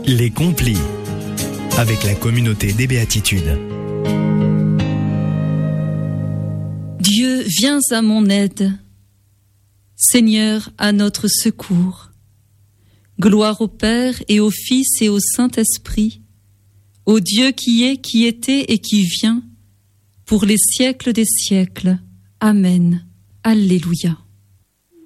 Les Complis, avec la communauté des Béatitudes. Dieu, viens à mon aide. Seigneur, à notre secours. Gloire au Père et au Fils et au Saint-Esprit, au Dieu qui est, qui était et qui vient, pour les siècles des siècles. Amen. Alléluia.